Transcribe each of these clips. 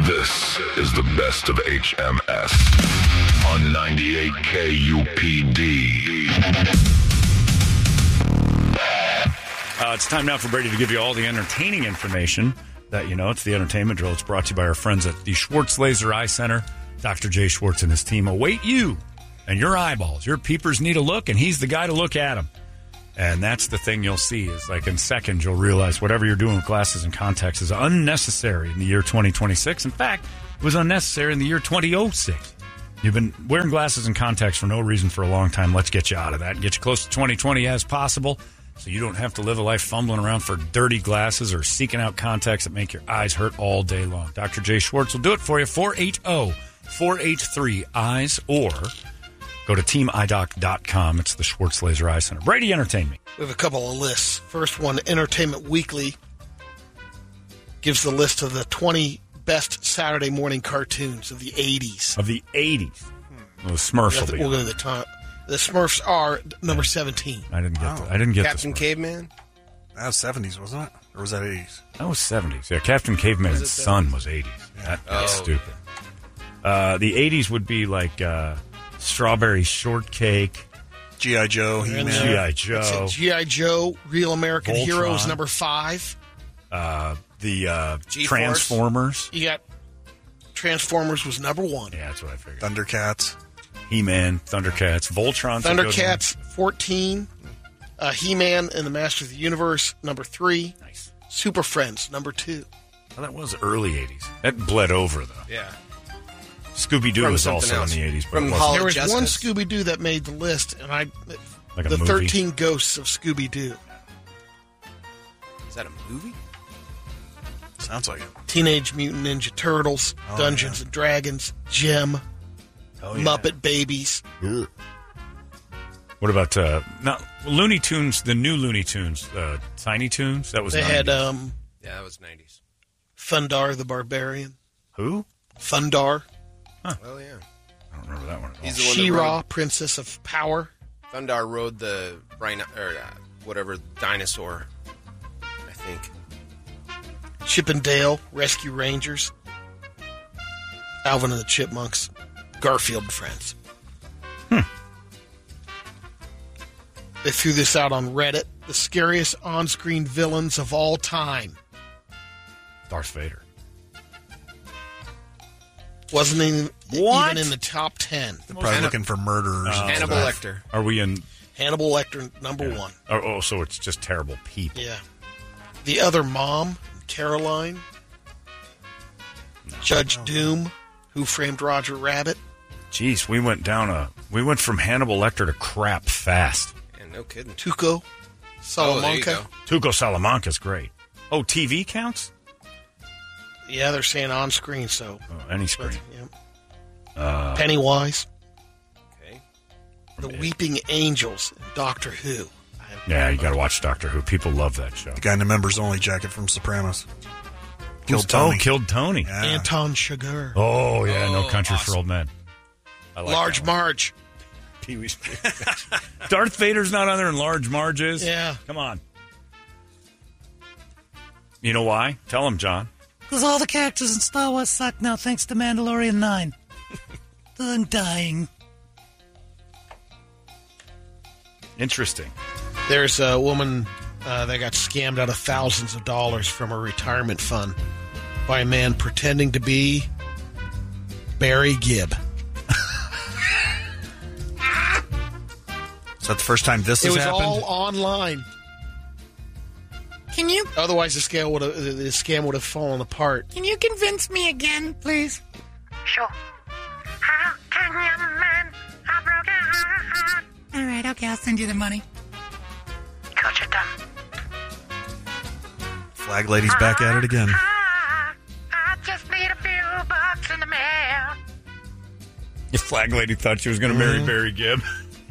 This is the best of HMS on 98 KUPD. It's time now for Brady to give you all the entertaining information that you know. It's the entertainment drill. It's brought to you by our friends at the Schwartz Laser Eye Center. Dr. Jay Schwartz and his team await you and your eyeballs. Your peepers need a look, and he's the guy to look at them. And that's the thing you'll see is like in seconds you'll realize whatever you're doing with glasses and contacts is unnecessary in the year 2026. In fact, it was unnecessary in the year 2006. You've been wearing glasses and contacts for no reason for a long time. Let's get you out of that and get you close to 2020 as possible so you don't have to live a life fumbling around for dirty glasses or seeking out contacts that make your eyes hurt all day long. Dr. Jay Schwartz will do it for you. 480-483-EYES or go to teamidoc.com. It's the Schwartz Laser Eye Center. Brady, entertain me. We have a couple of lists. First one, Entertainment Weekly, gives the list of the 20 best Saturday morning cartoons of the 80s. Of the 80s. Well, the Smurfs will be. We'll go to the top. The Smurfs are number 17. I didn't get that. I didn't get Captain Caveman? That was 70s, wasn't it? Or was that 80s? That was 70s. Yeah, Captain Caveman's son was 80s. That's stupid. The 80s would be like Strawberry Shortcake, G.I. Joe, He-Man. G.I. Joe. G.I. Joe, Real American Voltron. Heroes, number 5. The Transformers. You got Transformers was number 1. Yeah, that's what I figured. Thundercats. He-Man, Thundercats, Voltron. Thundercats, 14. He-Man and the Master of the Universe, number 3. Nice. Super Friends, number 2. Well, that was early 80s. That bled over, though. Yeah. Scooby-Doo From was something also else. in the 80s. But From it Hall wasn't. There was Justice. one Scooby-Doo that made the list, and Like a the movie? 13 Ghosts of Scooby-Doo. Is that a movie? Sounds like it. Teenage Mutant Ninja Turtles, Dungeons and Dragons, Gem, Muppet Babies. What about Looney Tunes, the new Looney Tunes, Tiny Toons? That was They 90s. had Yeah, that was 90s. Thundar the Barbarian. Who? Thundar. Oh, yeah. I don't remember that one at all. He's the one that She-Ra, rode, Princess of Power. Thundar rode the whatever dinosaur, I think. Chip and Dale, Rescue Rangers. Alvin and the Chipmunks. Garfield and Friends. They threw this out on Reddit. The scariest on-screen villains of all time. Darth Vader. Wasn't even What? in the top 10. They're probably looking for murderers. and Hannibal stuff. Lecter. Are we in? Hannibal Lecter, number 1. Oh, so it's just terrible people. Yeah. The Other Mom, Caroline. Judge Doom, Who Framed Roger Rabbit. Jeez, we went from Hannibal Lecter to crap fast. Yeah, no kidding. Tuco, Salamanca. Oh, there you Tuco Salamanca's great. Oh, TV counts? Yeah, they're saying on screen, so. Oh, any screen. Yeah. Pennywise. Okay. The Weeping Angels, and Doctor Who. Yeah, you got to watch Doctor Who. People love that show. The guy in the members-only jacket from Sopranos. Killed Tony. Killed Tony. Yeah. Anton Chigurh. Oh, yeah, No Oh, Country awesome. for Old Men. I like Large that one. Marge. Pee-wee's Big Adventure. Darth Vader's not on there and Large Marge is? Yeah. Come on. You know why? Tell him, John. Because all the characters in Star Wars suck now, thanks to Mandalorian 9. I'm dying. Interesting. There's a woman that got scammed out of thousands of dollars from her retirement fund by a man pretending to be Barry Gibb. Is that the first time this It has was happened? all online. Can you Otherwise, the scam would have fallen apart. convince me again, please? Sure. How can you mend a broken heart? All right, okay, I'll send you the money. Gotcha done. Flag lady's back at it again. I just need a few bucks in the mail. Your flag lady thought she was going to marry Barry Gibb.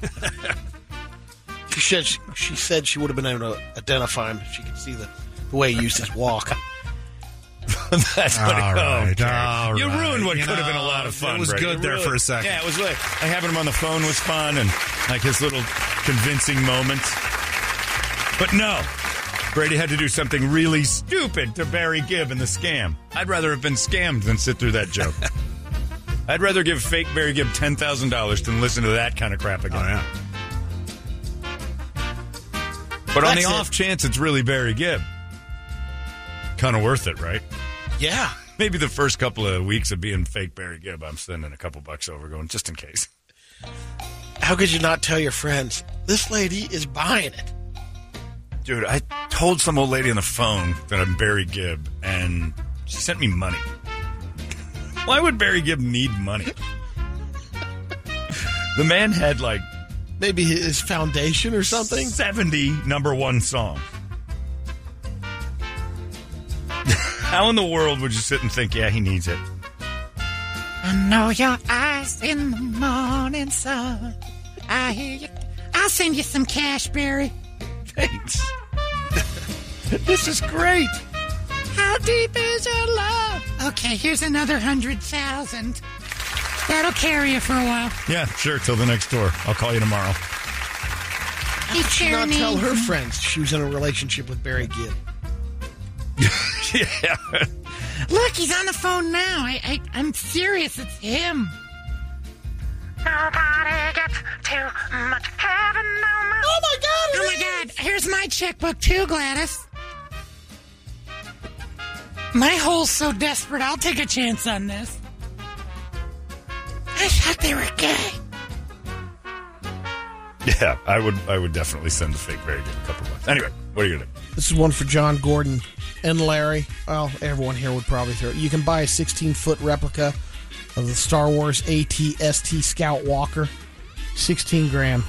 She said she would have been able to identify him if she could see the way he used his walk. That's what All right, okay. all You right. ruined what You could have been a know, lot of fun. it was Brady. good You there really- for a second. Yeah, it was like having him on the phone was fun and like his little convincing moments. But no, Brady had to do something really stupid to Barry Gibb in the scam. I'd rather have been scammed than sit through that joke. I'd rather give fake Barry Gibb $10,000 than listen to that kind of crap again. Oh, yeah. But on the That's off it. chance it's really Barry Gibb, kind of worth it, right? Yeah. Maybe the first couple of weeks of being fake Barry Gibb, I'm sending a couple bucks over going, just in case. How could you not tell your friends, this lady is buying it? Dude, I told some old lady on the phone that I'm Barry Gibb, and she sent me money. Why would Barry Gibb need money? The man had like Maybe his foundation or something? 70 number one songs. How in the world would you sit and think, yeah, he needs it? I know your eyes in the morning sun. I hear you. I'll send you some cash, Barry. Thanks. This is great. How deep is your love? Okay, here's another 100,000. That'll carry you for a while. Yeah, sure, till the next door. I'll call you tomorrow. Hey, Not Cherny. tell her friends she was in a relationship with Barry Gibb. Yeah. Look, he's on the phone now. I'm serious. It's him. Nobody gets too much heaven on my... Oh, my God! Oh, my God. Here's my checkbook, too, Gladys. My hole's so desperate, I'll take a chance on this. I thought they were gay. Yeah, I would definitely send the fake Barry Gibb a couple bucks. Anyway, what are you going to do? This is one for John Gordon and Larry. Well, everyone here would probably throw it. You can buy a 16-foot replica of the Star Wars AT-ST Scout Walker. 16 grand.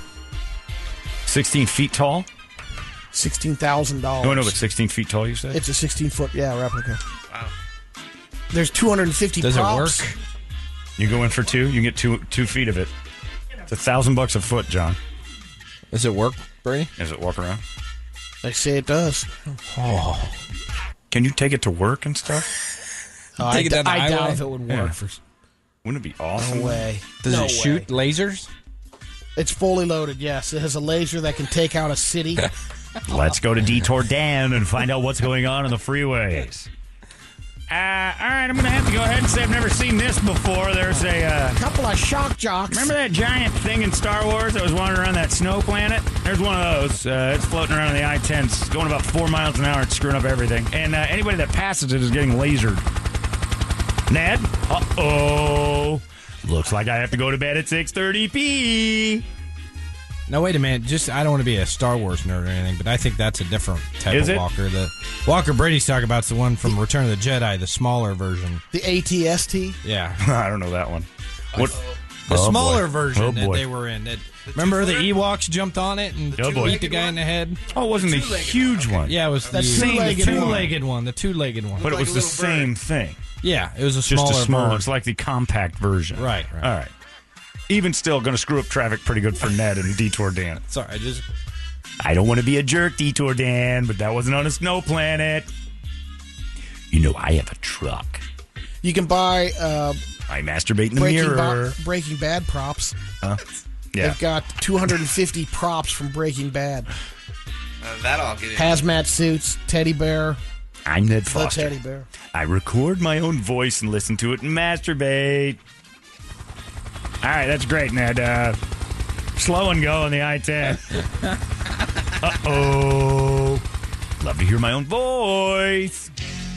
16 feet tall? $16,000. No, but 16 feet tall, you said? It's a 16-foot, replica. Wow. There's 250 Does it props. work? You go in for two, you can get 2 feet of it. It's $1,000 a foot, John. Does it work, Brady? Does it walk around? They say it does. Can you take it to work and stuff? Take it down the I doubt highway? if it would Yeah. work. Wouldn't it be awesome? No way. Does No it shoot way. lasers? It's fully loaded, yes. It has a laser that can take out a city. Let's go to Detour Dan and find out what's going on the freeways. All right, I'm going to have to go ahead and say I've never seen this before. There's a... Couple of shock jocks. Remember that giant thing in Star Wars that was wandering around that snow planet? There's one of those. It's floating around on the I-10. It's going about 4 miles an hour. It's screwing up everything. And anybody that passes it is getting lasered. Ned? Uh-oh. Looks like I have to go to bed at 6:30 No, wait a minute. I don't want to be a Star Wars nerd or anything, but I think that's a different type Is of it? walker. The walker Brady's talking about is the one from Return of the Jedi, the smaller version. The AT-ST. Yeah. I don't know that one. What? The Oh, smaller boy. version Oh, that boy. they were in. Remember the Ewoks jumped on it and Oh, boy. beat the guy in the head? Oh, it wasn't the huge one. Yeah, it was the two-legged one. two-legged one. The two-legged one. But it was the same thing. Yeah, it was a Just smaller a small. version. It's like the compact version. Right. All right. Even still, going to screw up traffic pretty good for Ned and Detour Dan. Sorry, I don't want to be a jerk, Detour Dan, but that wasn't on a snow planet. You know, I have a truck. You can buy I masturbate in the mirror. Breaking Bad props. Yeah. They've got 250 props from Breaking Bad. That I'll get in. Hazmat suits, teddy bear, I'm Ned the Foster. teddy bear. I record my own voice and listen to it and masturbate. All right, that's great, Ned. Slow and go on the I-10. Uh-oh. Love to hear my own voice.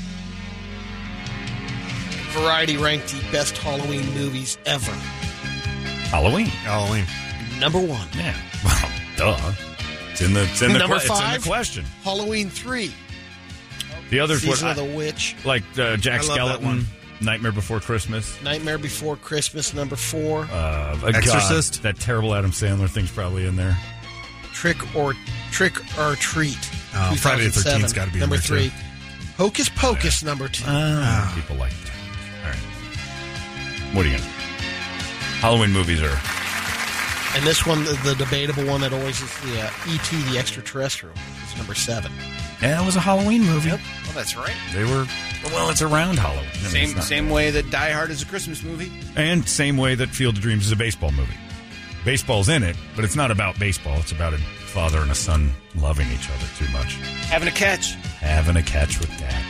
Variety ranked the best Halloween movies ever. Halloween. Halloween. Number 1. Yeah. Well, duh. It's in the Number it's in 5. the question. Halloween 3. The others were Season of the Witch. like Jack I love that Skeleton, one. Nightmare Before Christmas, Nightmare Before Christmas, number 4. Exorcist? God, that terrible Adam Sandler thing's probably in there. Trick or Treat. Oh, Friday the 2007, 13th's gotta be in number there, 3. too. Hocus Pocus, number 2. People like it. All right. What are you going to do? Halloween movies are... And this one, the debatable one that always is the E.T. the Extraterrestrial, is number 7. Yeah, it was a Halloween movie. Yep. Oh, that's right. They were... Well, it's around Halloween. I mean, it's not- Same way that Die Hard is a Christmas movie. And same way that Field of Dreams is a baseball movie. baseball's in it, but it's not about baseball. It's about a father and a son loving each other too much. Having a catch. Having a catch with dad.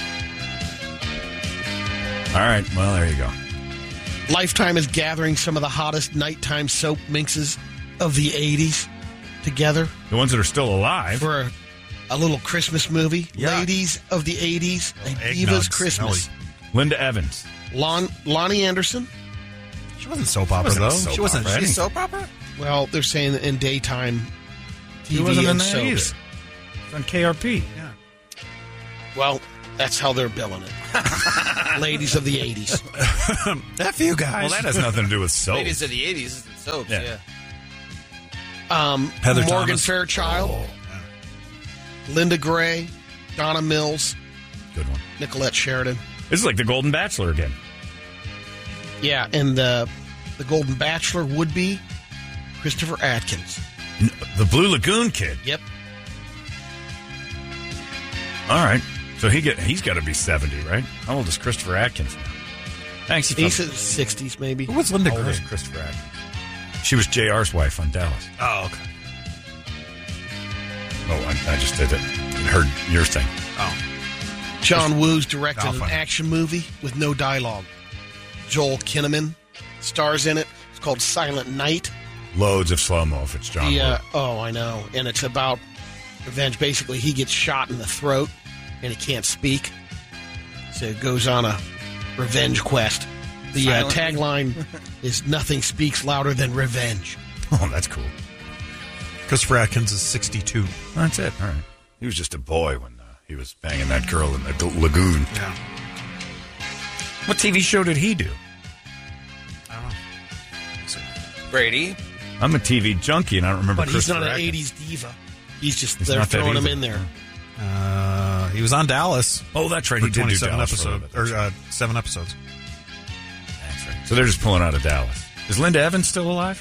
All right, well, there you go. Lifetime is gathering some of the hottest nighttime soap mixes of the 80s together The ones that are still alive. for a little Christmas movie. Yeah. Ladies of the 80s, A eggnog Diva's Christmas. Linda Evans. Lonnie Anderson. She wasn't soap opera, wasn't a though. soap She wasn't. opera. She's soap opera? Well, they're saying that in daytime TV He wasn't in and that soaps. either. It's on KRP. Well, that's how they're billing it. Ladies of the 80s. F you guys. Well, that has nothing to do with soap. Ladies of the 80s isn't soaps, Yeah. Heather Morgan Thomas. Fairchild. Linda Gray. Donna Mills. Good one. Nicolette Sheridan. This is like the Golden Bachelor again. Yeah, and the Golden Bachelor would be Christopher Atkins. The Blue Lagoon kid. Yep. All right. So he's got to be 70, right? How old is Christopher Atkins now? Thanks. He's in his 60s, maybe. Who was Linda How old Gray? is Christopher Atkins? She was JR's wife on Dallas. Oh, okay. Oh, I just did it. Heard your thing. John Woo's directed I'll an find it. action movie with no dialogue. Joel Kinnaman stars in it. It's called Silent Night. Loads of slow-mo if it's John Woo. Oh, I know. And it's about revenge. Basically, he gets shot in the throat and he can't speak. So it goes on a revenge quest. The Silent- tagline is nothing speaks louder than revenge. Oh, that's cool. Christopher Atkins is 62. That's it. All right. He was just a boy when he was banging that girl in the lagoon. Yeah. What TV show did he do? Brady. I'm a TV junkie, and I don't remember But he's not Christopher an Atkins. 80s diva. He's just, He's they're not that throwing him either. in there. He was on Dallas Oh, that's right. for He did do 27 Dallas for a episodes. little bit. Or 7 episodes. That's right. So they're just pulling out of Dallas. Is Linda Evans still alive?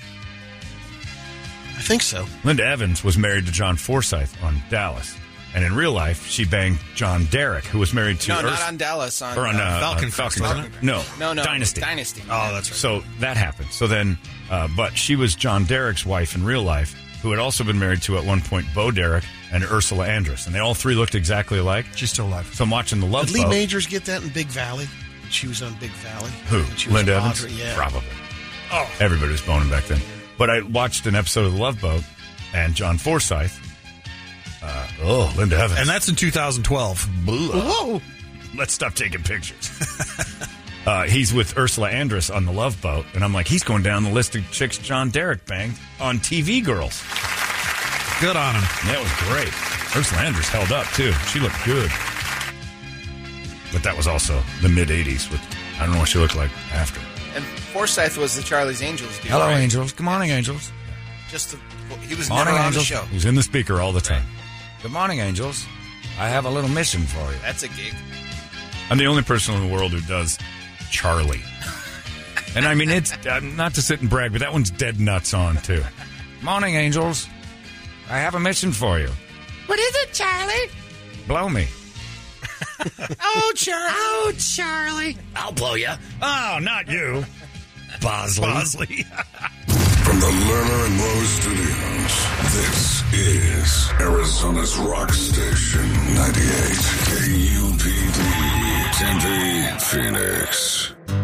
I think so. Linda Evans was married to John Forsythe on Dallas. And in real life, she banged John Derek, who was married to No, not Ursula. on Dallas. On Or on Falcon Falcon Crest, Crest. wasn't No, no, Dynasty. Dynasty. Oh, that's right. So that happened. So then, but she was John Derek's wife in real life, who had also been married to, at one point, Bo Derek and Ursula Andress. And they all three looked exactly alike. She's still alive. So I'm watching The Love Did Lee Boat. Majors get that in Big Valley? She was on Big Valley. Who? When she was Linda Audrey, Evans? Yeah. Probably. Oh. Everybody was boning back then. But I watched an episode of The Love Boat, and John Forsythe. Linda Evans. And that's in 2012. Whoa! Let's stop taking pictures. He's with Ursula Andress on The Love Boat, and I'm like, he's going down the list of chicks John Derek banged on TV Girls. Good on him. That was great. Ursula Andress held up, too. She looked good. But that was also the mid-'80s. With I don't know what she looked like after. And Forsyth was the Charlie's Angels dude. Hello, right? Angels. Good morning, Angels. He was Morning, never on Angels. the show. He's in the speaker all the time. Good morning, Angels. I have a little mission for you. That's a gig. I'm the only person in the world who does Charlie. And I mean, it's not to sit and brag, but that one's dead nuts on, too. Morning, Angels. I have a mission for you. What is it, Charlie? Blow me. Oh, Charlie. Oh, Charlie. I'll blow you. Oh, not you. Bosley. From the Lerner and Lowe Studios, this is Arizona's rock station, 98 KUPD, Tempe, Phoenix.